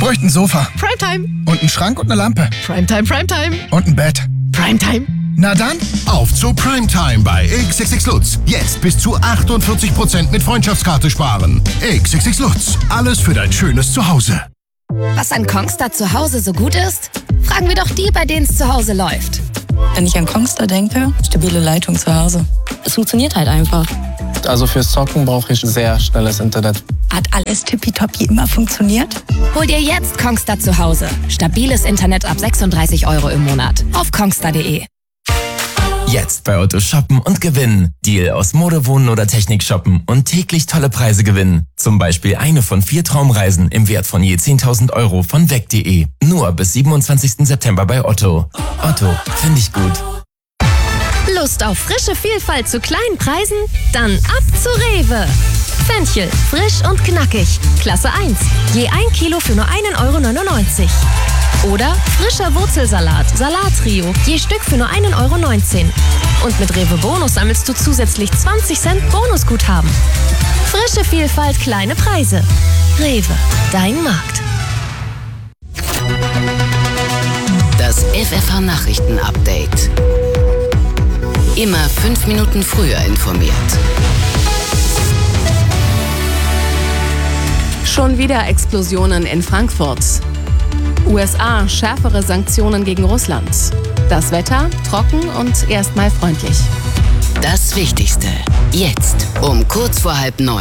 bräuchte ein Sofa. Primetime. Und einen Schrank und eine Lampe. Primetime, Primetime. Und ein Bett. Primetime. Na dann, auf zu Primetime bei XXX Lutz. Jetzt bis zu 48% mit Freundschaftskarte sparen. XXX Lutz. Alles für dein schönes Zuhause. Was an Kongstar zu Hause so gut ist? Fragen wir doch die, bei denen es zu Hause läuft. Wenn ich an Kongstar denke, stabile Leitung zu Hause. Es funktioniert halt einfach. Also fürs Zocken brauche ich sehr schnelles Internet. Hat alles tippitoppi immer funktioniert? Hol dir jetzt Kongstar zu Hause. Stabiles Internet ab 36 € im Monat. Auf kongstar.de. Jetzt bei Otto shoppen und gewinnen. Deal aus Mode, Wohnen oder Technik shoppen und täglich tolle Preise gewinnen. Zum Beispiel eine von 4 Traumreisen im Wert von je 10.000 € von weg.de. Nur bis 27. September bei Otto. Otto, finde ich gut. Lust auf frische Vielfalt zu kleinen Preisen? Dann ab zu Rewe. Fenchel, frisch und knackig. Klasse 1. Je 1 Kilo für nur 1,99 €. Oder frischer Wurzelsalat, Salattrio. Je Stück für nur 1,19 €. Und mit Rewe Bonus sammelst du zusätzlich 20 Cent Bonusguthaben. Frische Vielfalt, kleine Preise. Rewe, dein Markt. Das FFH Nachrichten-Update. Immer 5 Minuten früher informiert. Schon wieder Explosionen in Frankfurt. USA schärfere Sanktionen gegen Russland. Das Wetter trocken und erstmal freundlich. Das Wichtigste. Jetzt um kurz vor 8:30.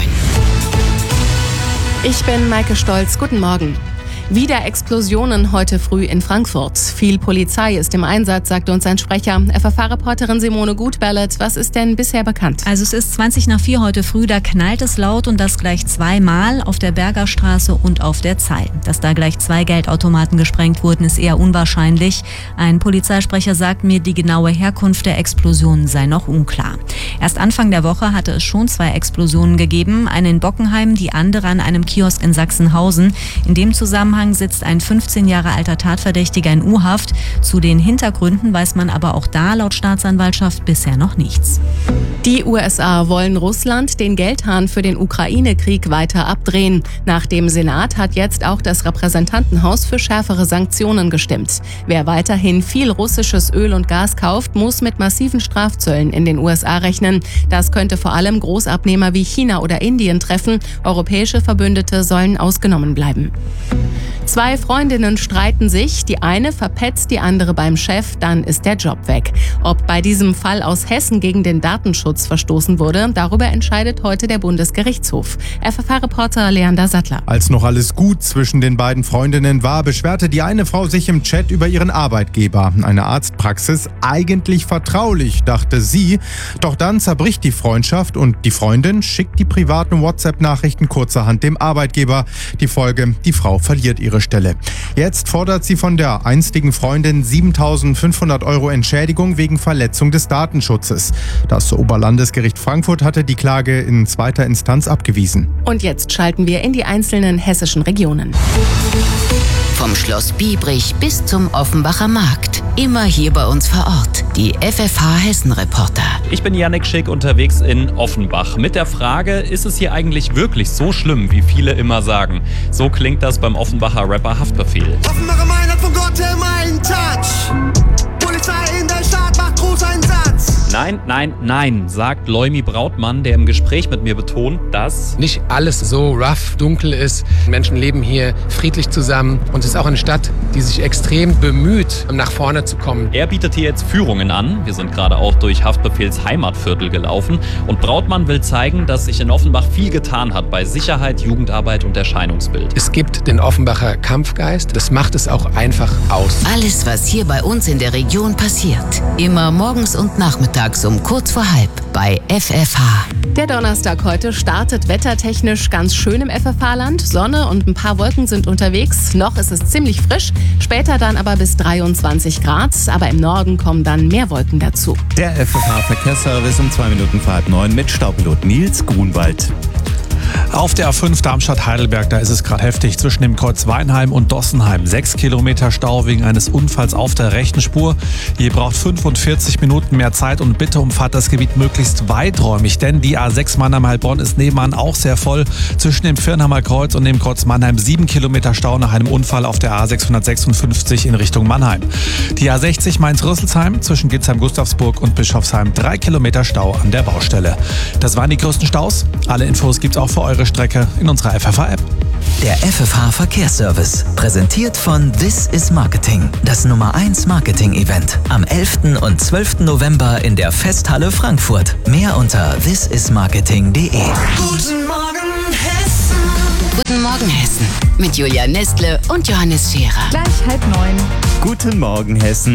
Ich bin Maike Stolz. Guten Morgen. Wieder Explosionen heute früh in Frankfurt. Viel Polizei ist im Einsatz, sagt uns ein Sprecher. FFH-Reporterin Simone Gutberlet, was ist denn bisher bekannt? Also es ist 20:04 heute früh, da knallt es laut und das gleich zweimal auf der Bergerstraße und auf der Zeil. Dass da gleich 2 Geldautomaten gesprengt wurden, ist eher unwahrscheinlich. Ein Polizeisprecher sagt mir, die genaue Herkunft der Explosionen sei noch unklar. Erst Anfang der Woche hatte es schon 2 Explosionen gegeben, eine in Bockenheim, die andere an einem Kiosk in Sachsenhausen. In dem Zusammenhang sitzt ein 15 Jahre alter Tatverdächtiger in U-Haft. Zu den Hintergründen weiß man aber auch da laut Staatsanwaltschaft bisher noch nichts. Die USA wollen Russland den Geldhahn für den Ukraine-Krieg weiter abdrehen. Nach dem Senat hat jetzt auch das Repräsentantenhaus für schärfere Sanktionen gestimmt. Wer weiterhin viel russisches Öl und Gas kauft, muss mit massiven Strafzöllen in den USA rechnen. Das könnte vor allem Großabnehmer wie China oder Indien treffen. Europäische Verbündete sollen ausgenommen bleiben. 2 Freundinnen streiten sich, die eine verpetzt die andere beim Chef, dann ist der Job weg. Ob bei diesem Fall aus Hessen gegen den Datenschutz verstoßen wurde, darüber entscheidet heute der Bundesgerichtshof. FFH-Reporter Leander Sattler. Als noch alles gut zwischen den beiden Freundinnen war, beschwerte die eine Frau sich im Chat über ihren Arbeitgeber. Eine Arztpraxis, eigentlich vertraulich, dachte sie. Doch dann zerbricht die Freundschaft und die Freundin schickt die privaten WhatsApp-Nachrichten kurzerhand dem Arbeitgeber. Die Folge, die Frau verliert ihre Stelle. Jetzt fordert sie von der einstigen Freundin 7.500 € Entschädigung wegen Verletzung des Datenschutzes. Das Oberlandesgericht Frankfurt hatte die Klage in 2. Instanz abgewiesen. Und jetzt schalten wir in die einzelnen hessischen Regionen. Vom Schloss Biebrich bis zum Offenbacher Markt. Immer hier bei uns vor Ort. Die FFH Hessen-Reporter. Ich bin Yannick Schick unterwegs in Offenbach mit der Frage, ist es hier eigentlich wirklich so schlimm, wie viele immer sagen? So klingt das beim Offenbacher Rapper Haftbefehl. Offenbacher Main hat von Gott her meinen Touch. Polizei in der Stadt macht Großeinsatz. Nein, nein, nein, sagt Leumi Brautmann, der im Gespräch mit mir betont, dass nicht alles so rough, dunkel ist. Menschen leben hier friedlich zusammen und es ist auch eine Stadt, die sich extrem bemüht, nach vorne zu kommen. Er bietet hier jetzt Führungen an. Wir sind gerade auch durch Haftbefehls Heimatviertel gelaufen und Brautmann will zeigen, dass sich in Offenbach viel getan hat bei Sicherheit, Jugendarbeit und Erscheinungsbild. Es gibt den Offenbacher Kampfgeist, das macht es auch einfach aus. Alles, was hier bei uns in der Region passiert, immer morgens und nachmittags um kurz vor 8:30 bei FFH. Der Donnerstag heute startet wettertechnisch ganz schön im FFH-Land. Sonne und ein paar Wolken sind unterwegs. Noch ist es ziemlich frisch, später dann aber bis 23 Grad. Aber im Norden kommen dann mehr Wolken dazu. Der FFH-Verkehrsservice um 2 Minuten vor 8:30 mit Staupilot Nils Grunwald. Auf der A5 Darmstadt-Heidelberg, da ist es gerade heftig zwischen dem Kreuz Weinheim und Dossenheim. 6 Kilometer Stau wegen eines Unfalls auf der rechten Spur. Ihr braucht 45 Minuten mehr Zeit und bitte umfahrt das Gebiet möglichst weiträumig, denn die A6 Mannheim-Heilbronn ist nebenan auch sehr voll. Zwischen dem Firnheimer Kreuz und dem Kreuz Mannheim 7 Kilometer Stau nach einem Unfall auf der A656 in Richtung Mannheim. Die A60 Mainz-Rüsselsheim zwischen Gitzheim-Gustavsburg und Bischofsheim 3 Kilometer Stau an der Baustelle. Das waren die größten Staus. Alle Infos gibt's auch für eure Strecke in unserer FFH-App. Der FFH Verkehrsservice, präsentiert von This is Marketing, das Nummer 1 Marketing-Event. Am 11. und 12. November in der Festhalle Frankfurt. Mehr unter thisismarketing.de. Guten Morgen, Hessen. Guten Morgen, Hessen. Mit Julia Nestle und Johannes Scherer. Gleich 8:30. Guten Morgen, Hessen.